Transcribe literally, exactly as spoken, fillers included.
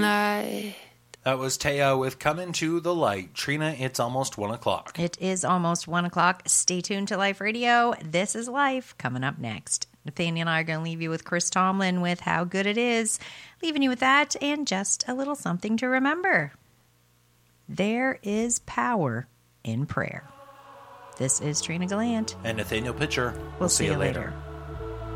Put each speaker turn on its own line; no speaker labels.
night.
That was Taya with Come Into the Light. Trina, it's almost one o'clock.
It is almost one o'clock. Stay tuned to Life Radio. This is Life coming up next. Nathaniel and I are going to leave you with Chris Tomlin with How Good It Is. Leaving you with that and just a little something to remember. There is power in prayer. This is Trina Gallant.
And Nathaniel Pitcher.
We'll, we'll see, see you later. later.